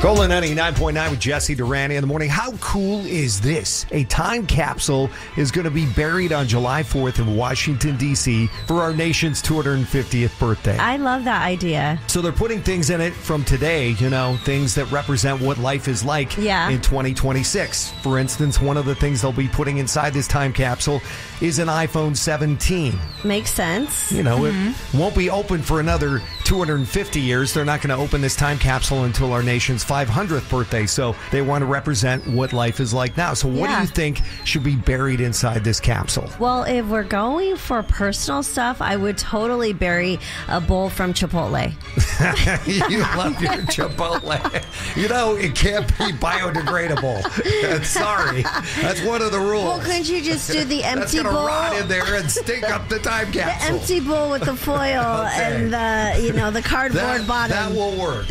Golden 99.9 with Jesse Durante in the morning. How cool is this? A time capsule is going to be buried on July 4th in Washington, D.C. for our nation's 250th birthday. I love that idea. So they're putting things in it from today, things that represent what life is like in 2026. For instance, one of the things they'll be putting inside this time capsule is an iPhone 17. Makes sense. It won't be open for another 250 years. They're not going to open this time capsule until our nation's 500th birthday. So they want to represent what life is like now. So what do you think should be buried inside this capsule? Well, if we're going for personal stuff, I would totally bury a bowl from Chipotle. You love your Chipotle. It can't be biodegradable. Sorry. That's one of the rules. Well, couldn't you just do the empty bowl? That's going to rot in there and stink up the time capsule. The empty bowl with the foil and the cardboard bottom. That will work.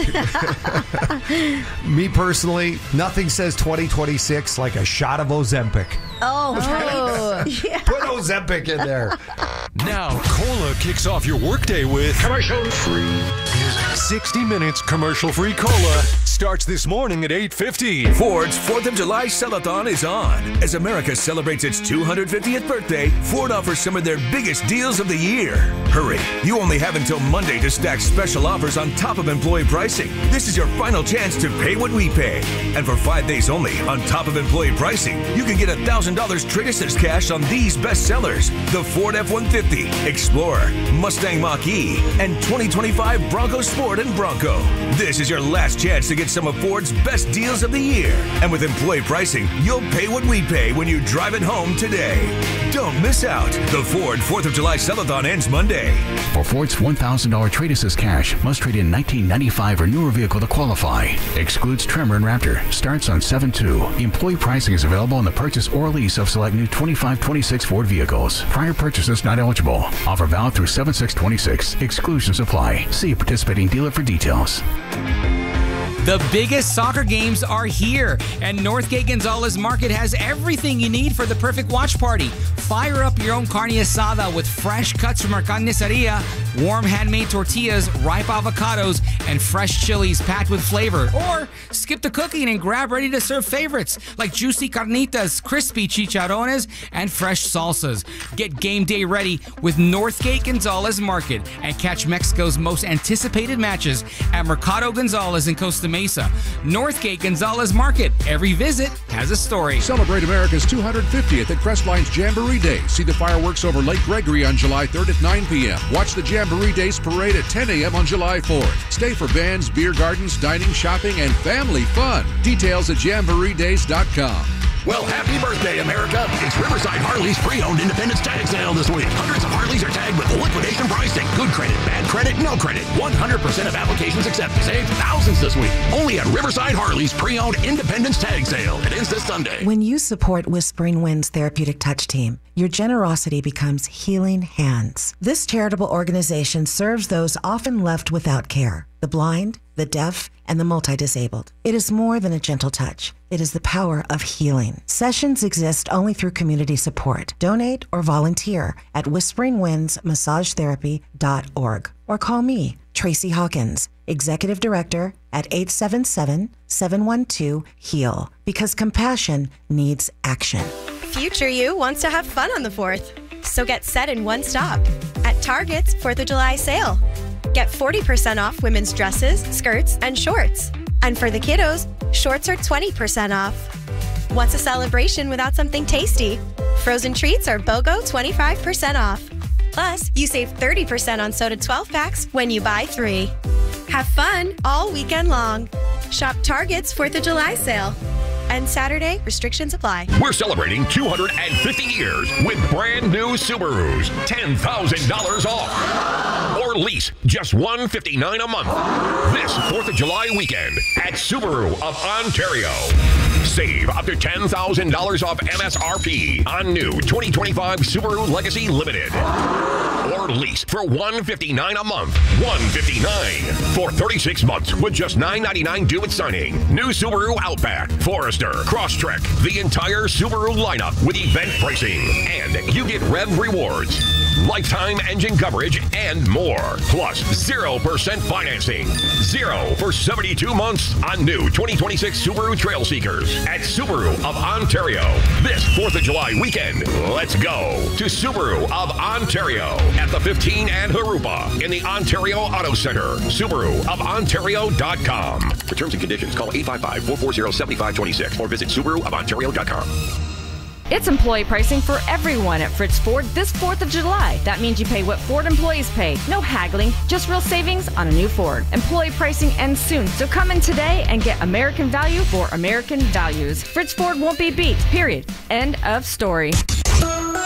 Me personally, nothing says 2026 like a shot of Ozempic. Oh, right. Yeah. Put Ozempic in there. Now, Cola kicks off your workday with commercial-free music. 60 minutes commercial-free Cola starts this morning at 8:50. Ford's 4th of July Sell-A-Thon is on. As America celebrates its 250th birthday, Ford offers some of their biggest deals of the year. Hurry, you only have until Monday to stack special offers on top of employee pricing. This is your final chance to pay what we pay. And for 5 days only, on top of employee pricing, you can get $1,000 Trade Assist cash on these best sellers: the Ford F-150, Explorer, Mustang Mach-E, and 2025 Bronco Sport and Bronco. This is your last chance to get some of Ford's best deals of the year. And with employee pricing, you'll pay what we pay when you drive it home today. Don't miss out. The Ford 4th of July Sell-A-Thon ends Monday. For Ford's $1,000 Trade Assist cash, must trade in 1995 or newer vehicle to qualify. Excludes Tremor and Raptor. Starts on 7/2. Employee pricing is available on the purchase or lease of select new 25-26 Ford vehicles. Prior purchases not eligible. Offer valid through 7/6/26. Exclusions apply. See a participating dealer for details. The biggest soccer games are here, and Northgate Gonzalez Market has everything you need for the perfect watch party. Fire up your own carne asada with fresh cuts from our carniceria, warm handmade tortillas, ripe avocados, and fresh chilies packed with flavor. Or skip the cooking and grab ready-to-serve favorites like juicy carnitas, crispy chicharrones, and fresh salsas. Get game day ready with Northgate Gonzalez Market and catch Mexico's most anticipated matches at Mercado Gonzalez in Costa Mesa. Northgate Gonzalez Market. Every visit has a story. Celebrate America's 250th at Crestline's Jamboree Day. See the fireworks over Lake Gregory on July 3rd at 9 p.m. Watch the Jamboree Days Parade at 10 a.m. on July 4th. Stay for bands, beer gardens, dining, shopping, and family fun. Details at jamboreedays.com. Well, happy birthday, America. It's Riverside Harley's pre-owned Independence Tag Sale this week. Hundreds of Harleys are tagged with liquidation pricing. Good credit, bad credit, no credit. 100% of applications accepted. Save thousands this week. Only at Riverside Harley's pre-owned Independence Tag Sale. It ends this Sunday. When you support Whispering Winds Therapeutic Touch Team, your generosity becomes healing hands. This charitable organization serves those often left without care: the blind, the deaf, and the multi-disabled. It is more than a gentle touch. It is the power of healing. Sessions exist only through community support. Donate or volunteer at whisperingwindsmassagetherapy.org or call me, Tracy Hawkins, Executive Director, at 877-712-HEAL, because compassion needs action. Future you wants to have fun on the 4th. So get set in one stop at Target's 4th of July sale. Get 40% off women's dresses, skirts, and shorts. And for the kiddos, shorts are 20% off. What's a celebration without something tasty? Frozen treats are BOGO 25% off. Plus, you save 30% on soda 12 packs when you buy 3. Have fun all weekend long. Shop Target's 4th of July sale. And Saturday, restrictions apply. We're celebrating 250 years with brand new Subarus. $10,000 off. Or lease just $159 a month. This 4th of July weekend at Subaru of Ontario. Save up to $10,000 off MSRP on new 2025 Subaru Legacy Limited. Or lease for $159 a month. $159 for 36 months with just $999 due at signing. New Subaru Outback, Forester, Crosstrek, the entire Subaru lineup with event pricing. And you get Rev Rewards. lifetime engine coverage, and more. Plus 0% financing. 0 for 72 months on new 2026 Subaru Trail Seekers at Subaru of Ontario. This 4th of July weekend, let's go to Subaru of Ontario at the 15 and Harupa in the Ontario Auto Center. SubaruofOntario.com. For terms and conditions, call 855-440-7526 or visit SubaruofOntario.com. It's employee pricing for everyone at Fritz Ford this 4th of July. That means you pay what Ford employees pay. No haggling, just real savings on a new Ford. Employee pricing ends soon, so come in today and get American value for American values. Fritz Ford won't be beat, period. End of story.